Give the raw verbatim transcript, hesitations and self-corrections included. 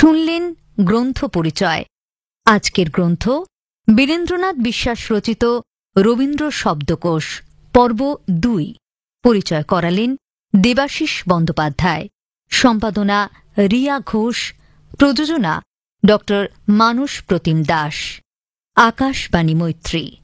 শুনলেন গ্রন্থ পরিচয়। আজকের গ্রন্থ বীরেন্দ্রনাথ বিশ্বাস রচিত রবীন্দ্র শব্দকোষ পর্ব দুই। পরিচয় করালেন দেবাশিস বন্দ্যোপাধ্যায়, সম্পাদনা রিয়া ঘোষ, প্রযোজনা ড মানস প্রতিম দাস। আকাশবাণী মৈত্রী।